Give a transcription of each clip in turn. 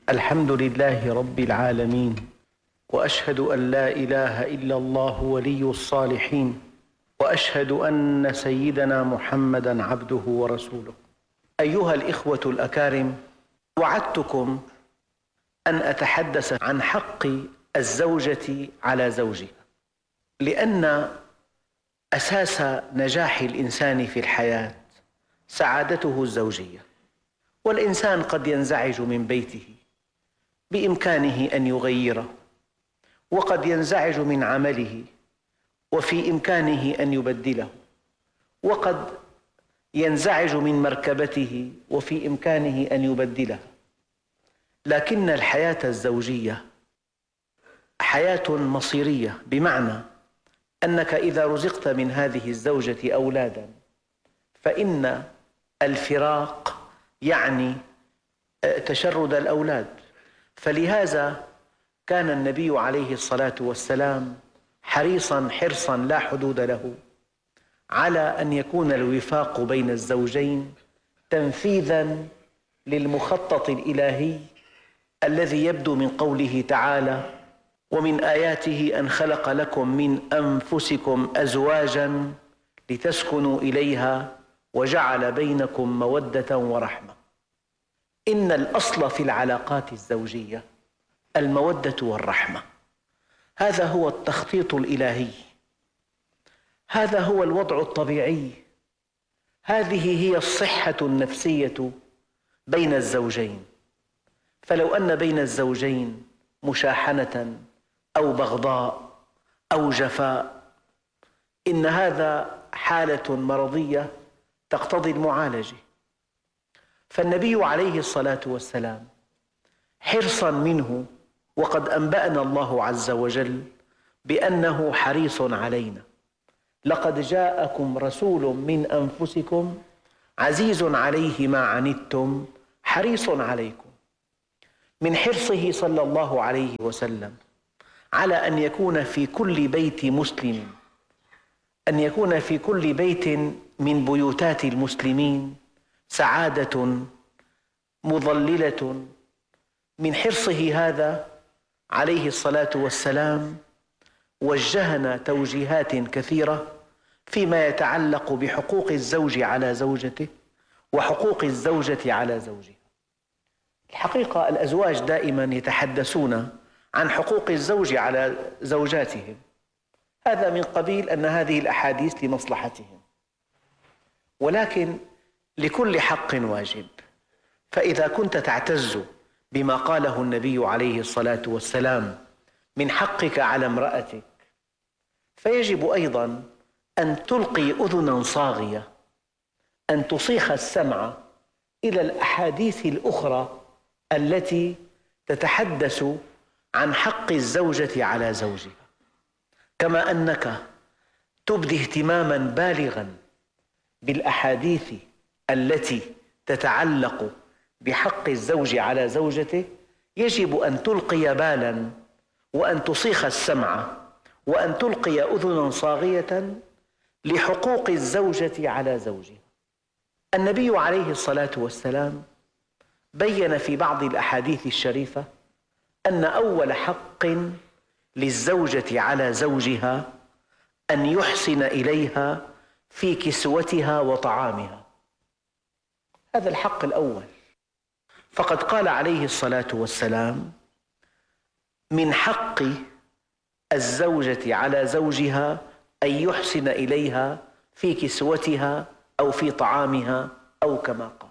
الحمد لله رب العالمين، وأشهد أن لا إله إلا الله ولي الصالحين، وأشهد أن سيدنا محمدًا عبده ورسوله. أيها الإخوة الأكارم، وعدتكم أن أتحدث عن حق الزوجة على زوجها، لأن أساس نجاح الإنسان في الحياة سعادته الزوجية. والإنسان قد ينزعج من بيته بإمكانه أن يغيره، وقد ينزعج من عمله وفي إمكانه أن يبدله، وقد ينزعج من مركبته وفي إمكانه أن يبدلها. لكن الحياة الزوجية حياة مصيرية، بمعنى أنك إذا رزقت من هذه الزوجة أولادا فإن الفراق يعني تشرد الأولاد. فلهذا كان النبي عليه الصلاة والسلام حرصاً لا حدود له على أن يكون الوفاق بين الزوجين تنفيذاً للمخطط الإلهي الذي يبدو من قوله تعالى: ومن آياته أن خلق لكم من أنفسكم أزواجاً لتسكنوا إليها وجعل بينكم مودة ورحمة. إن الأصل في العلاقات الزوجية المودة والرحمة، هذا هو التخطيط الإلهي، هذا هو الوضع الطبيعي، هذه هي الصحة النفسية بين الزوجين. فلو أن بين الزوجين مشاحنة أو بغضاء أو جفاء، إن هذا حالة مرضية تقتضي المعالجة. فالنبي عليه الصلاة والسلام حرصاً منه، وقد أنبأنا الله عز وجل بأنه حريص علينا: لقد جاءكم رسول من أنفسكم عزيز عليه ما عنتم حريص عليكم. من حرصه صلى الله عليه وسلم على أن يكون في كل بيت مسلم، أن يكون في كل بيت من بيوتات المسلمين سعادة مظللة. من حرصه هذا عليه الصلاة والسلام وجهنا توجيهات كثيرة فيما يتعلق بحقوق الزوج على زوجته وحقوق الزوجة على زوجها. الحقيقة الأزواج دائما يتحدثون عن حقوق الزوج على زوجاتهم، هذا من قبيل أن هذه الأحاديث لمصلحتهم، ولكن لكل حق واجب. فإذا كنت تعتز بما قاله النبي عليه الصلاة والسلام من حقك على امرأتك، فيجب أيضاً أن تلقي أذناً صاغية، أن تصيخ السمع إلى الأحاديث الأخرى التي تتحدث عن حق الزوجة على زوجها. كما أنك تبدي اهتماماً بالغاً بالأحاديث التي تتعلق بحق الزوج على زوجته، يجب أن تلقي بالاً وأن تصيخ السمع وأن تلقي أذناً صاغية لحقوق الزوجة على زوجها. النبي عليه الصلاة والسلام بيّن في بعض الأحاديث الشريفة أن أول حق للزوجة على زوجها أن يحسن إليها في كسوتها وطعامها، هذا الحق الأول. فقد قال عليه الصلاة والسلام: من حق الزوجة على زوجها أن يحسن إليها في كسوتها أو في طعامها أو كما قال.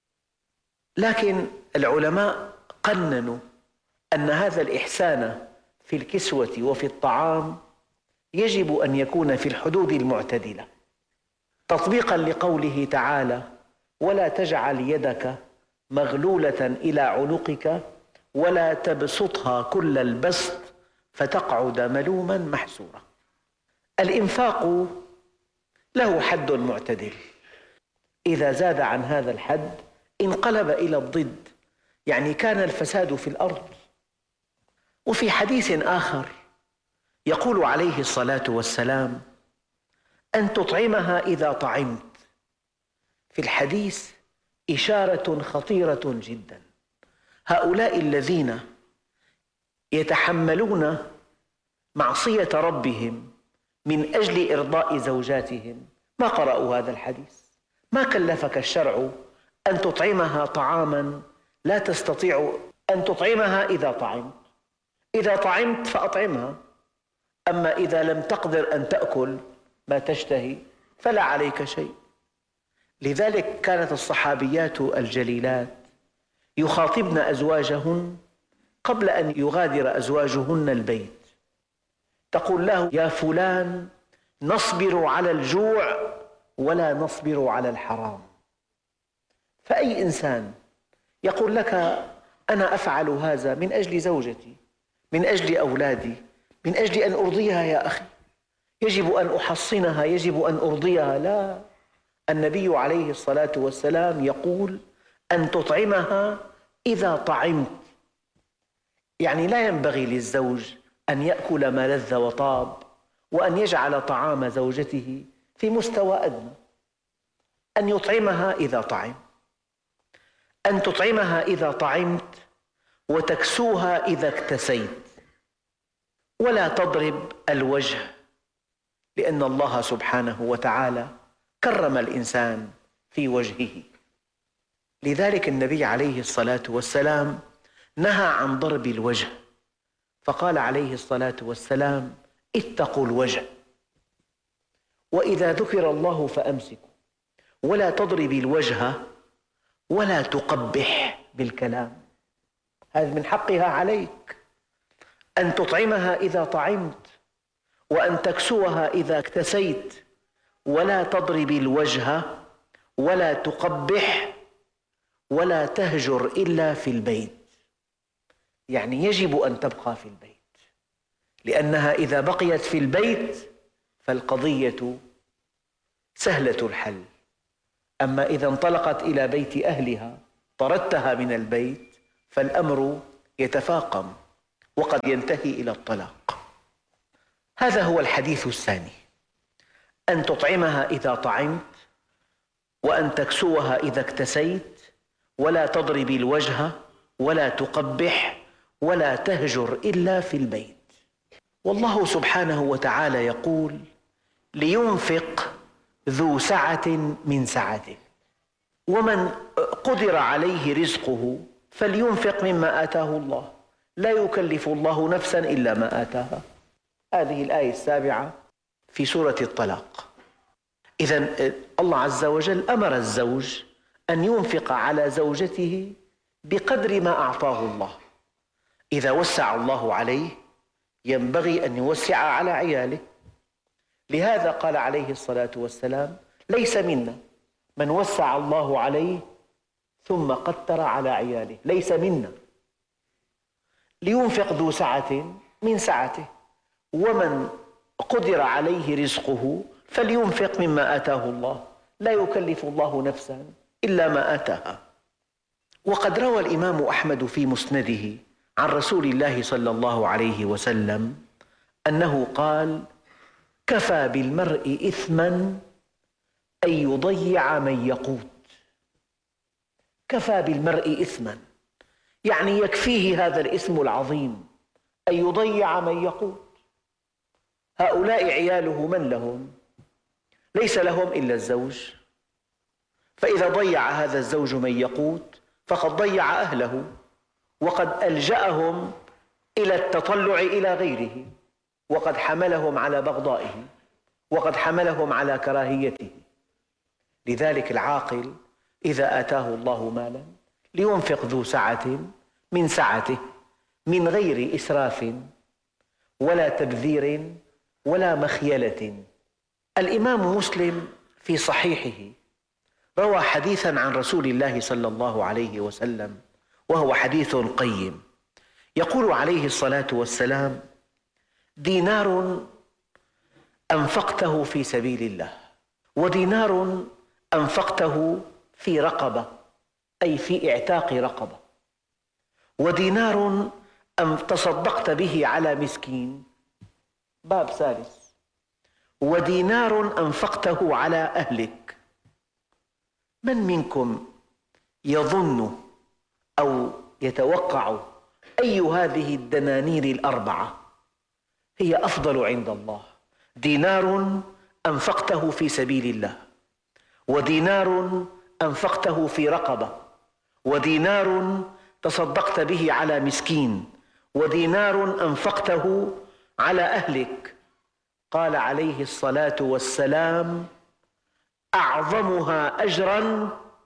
لكن العلماء قننوا أن هذا الإحسان في الكسوة وفي الطعام يجب أن يكون في الحدود المعتدلة، تطبيقاً لقوله تعالى: ولا تجعل يدك مغلولة إلى عنقك ولا تبسطها كل البسط فتقعد ملوماً محسورا. الإنفاق له حد معتدل، إذا زاد عن هذا الحد انقلب إلى الضد، يعني كان الفساد في الأرض. وفي حديث آخر يقول عليه الصلاة والسلام: أن تطعمها إذا طعمت. في الحديث إشارة خطيرة جدا، هؤلاء الذين يتحملون معصية ربهم من أجل إرضاء زوجاتهم ما قرأوا هذا الحديث. ما كلفك الشرع أن تطعمها طعاما لا تستطيع أن تطعمها إذا طعمت. إذا طعمت فأطعمها، أما إذا لم تقدر أن تأكل ما تشتهي فلا عليك شيء. لذلك كانت الصحابيات الجليلات يخاطبن أزواجهن قبل أن يغادر أزواجهن البيت، تقول له: يا فلان، نصبر على الجوع ولا نصبر على الحرام. فأي إنسان يقول لك: أنا أفعل هذا من أجل زوجتي، من أجل أولادي، من أجل أن أرضيها، يا أخي يجب أن أحصنها، يجب أن أرضيها. لا، النبي عليه الصلاة والسلام يقول: أن تطعمها إذا طعمت. يعني لا ينبغي للزوج أن يأكل ما لذ وطاب وأن يجعل طعام زوجته في مستوى أدنى. أن يطعمها إذا طعم، أن تطعمها إذا طعمت، وتكسوها إذا اكتسيت، ولا تضرب الوجه، لأن الله سبحانه وتعالى كرم الإنسان في وجهه. لذلك النبي عليه الصلاة والسلام نهى عن ضرب الوجه، فقال عليه الصلاة والسلام: اتقوا الوجه، وإذا ذكر الله فأمسكوا، ولا تضرب الوجه ولا تقبح بالكلام. هذا من حقها عليك، أن تطعمها إذا طعمت، وأن تكسوها إذا اكتسيت، ولا تضرب الوجه ولا تقبح ولا تهجر إلا في البيت. يعني يجب أن تبقى في البيت، لأنها إذا بقيت في البيت فالقضية سهلة الحل. أما إذا انطلقت إلى بيت أهلها طردتها من البيت فالأمر يتفاقم وقد ينتهي إلى الطلاق. هذا هو الحديث الثاني: أن تطعمها إذا طعمت، وأن تكسوها إذا اكتسيت، ولا تضرب الوجه ولا تقبح ولا تهجر إلا في البيت. والله سبحانه وتعالى يقول: لينفق ذو سعة من سعته، ومن قدر عليه رزقه فلينفق مما آتاه الله، لا يكلف الله نفسا إلا ما آتاها. هذه الآية السابعة في سورة الطلاق. إذن الله عز وجل أمر الزوج أن ينفق على زوجته بقدر ما أعطاه الله. إذا وسع الله عليه ينبغي أن يوسع على عياله. لهذا قال عليه الصلاة والسلام: ليس منا من وسع الله عليه ثم قتر على عياله، ليس منا. لينفق ذو سعة من سعته، ومن قدر عليه رزقه فلينفق مما آتاه الله، لا يكلف الله نفسا إلا ما آتاها. وقد روى الإمام أحمد في مسنده عن رسول الله صلى الله عليه وسلم أنه قال: كفى بالمرء إثما أن يضيع من يقوت. كفى بالمرء إثما، يعني يكفيه هذا الإثم العظيم أن يضيع من يقوت. هؤلاء عياله من لهم؟ ليس لهم إلا الزوج، فإذا ضيع هذا الزوج من يقوت فقد ضيع أهله، وقد ألجأهم إلى التطلع إلى غيره، وقد حملهم على بغضائه، وقد حملهم على كراهيته. لذلك العاقل إذا آتاه الله مالا لينفق ذو سعة من سعته، من غير إسراف ولا تبذير ولا مخيلة. الإمام مسلم في صحيحه روى حديثاً عن رسول الله صلى الله عليه وسلم، وهو حديث قيم. يقول عليه الصلاة والسلام: دينار أنفقته في سبيل الله، ودينار أنفقته في رقبة، أي في إعتاق رقبة، ودينار تصدقت به على مسكين، باب ثالث، ودينار أنفقته على أهلك. من منكم يظن أو يتوقع أي هذه الدنانير الأربعة هي أفضل عند الله. دينار أنفقته في سبيل الله، ودينار أنفقته في رقبة، ودينار تصدقت به على مسكين، ودينار أنفقته على أهلك. قال عليه الصلاة والسلام: أعظمها أجراً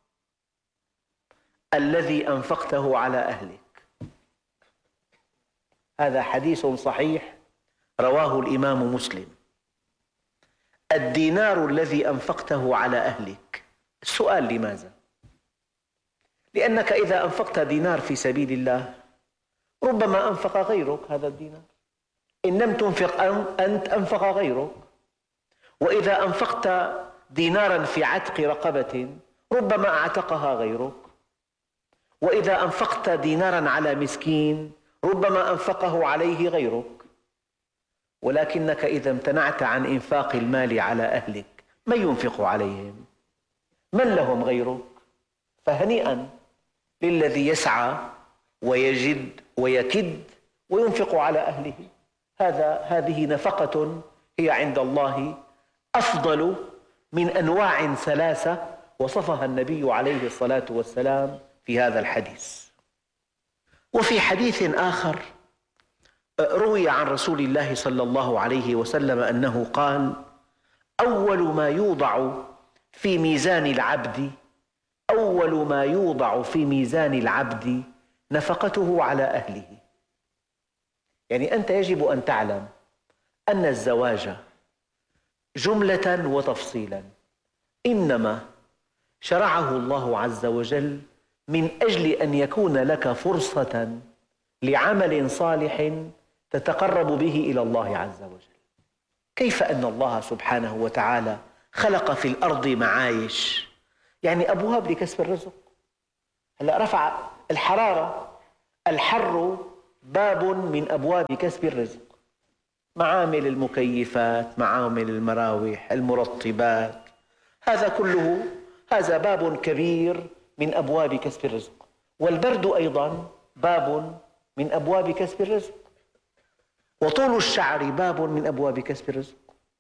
الذي أنفقته على أهلك. هذا حديث صحيح رواه الإمام مسلم. الدينار الذي أنفقته على أهلك. السؤال: لماذا؟ لأنك إذا أنفقت دينار في سبيل الله ربما أنفق غيرك هذا الدينار، إن لم تنفق أنت أنفق غيرك. وإذا أنفقت ديناراً في عتق رقبة ربما أعتقها غيرك، وإذا أنفقت ديناراً على مسكين ربما أنفقه عليه غيرك. ولكنك إذا امتنعت عن إنفاق المال على أهلك من ينفق عليهم؟ من لهم غيرك؟ فهنيئاً للذي يسعى ويجد ويكد وينفق على أهله. هذه نفقة هي عند الله أفضل من أنواع ثلاثة وصفها النبي عليه الصلاة والسلام في هذا الحديث. وفي حديث آخر روي عن رسول الله صلى الله عليه وسلم أنه قال: أول ما يوضع في ميزان العبد نفقته على أهله. يعني أنت يجب أن تعلم أن الزواج جملة وتفصيلا إنما شرعه الله عز وجل من أجل أن يكون لك فرصة لعمل صالح تتقرب به إلى الله عز وجل. كيف أن الله سبحانه وتعالى خلق في الأرض معايش، يعني أبواب لكسب الرزق. هلأ رفع الحرارة، الحر باب من أبواب كسب الرزق. معامل المكيفات، معامل المراوح، المرطبات، هذا باب كبير من أبواب كسب الرزق. والبرد أيضا باب من أبواب كسب الرزق، وطول الشعر باب من أبواب كسب الرزق،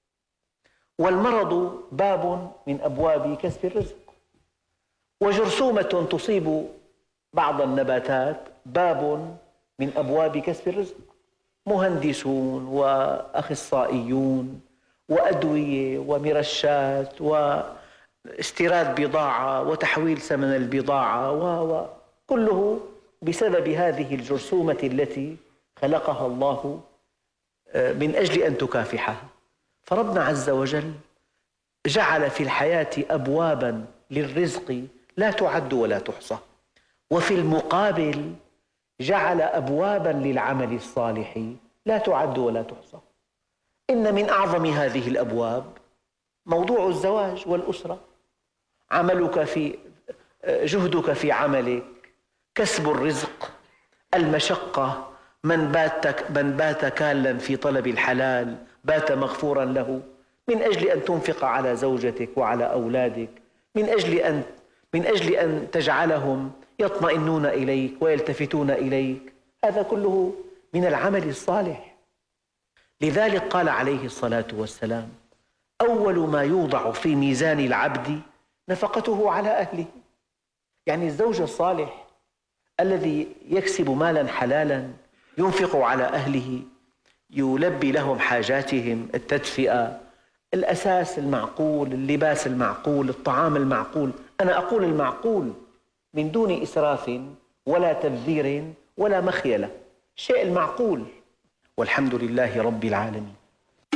والمرض باب من أبواب كسب الرزق، وجرثومة تصيب بعض النباتات باب من أبواب كسب الرزق. مهندسون وأخصائيون وأدوية ومرشات واستيراد بضاعة وتحويل ثمن البضاعة وكله بسبب هذه الجرثومة التي خلقها الله من أجل أن تكافحها. فربنا عز وجل جعل في الحياة أبواباً للرزق لا تعد ولا تحصى، وفي المقابل جعل أبواباً للعمل الصالح لا تعد ولا تحصى. إن من أعظم هذه الأبواب موضوع الزواج والأسرة. جهدك في عملك، كسب الرزق، المشقة، من بات كالا في طلب الحلال بات مغفورا له، من أجل أن تنفق على زوجتك وعلى أولادك، من أجل أن تجعلهم يطمئنون إليك ويلتفتون إليك. هذا كله من العمل الصالح. لذلك قال عليه الصلاة والسلام: أول ما يوضع في ميزان العبد نفقته على أهله. يعني الزوج الصالح الذي يكسب مالا حلالا ينفق على أهله، يلبي لهم حاجاتهم، التدفئة، الأساس المعقول، اللباس المعقول، الطعام المعقول. أنا أقول المعقول من دون إسراف ولا تبذير ولا مخيلة، الشيء المعقول. والحمد لله رب العالمين.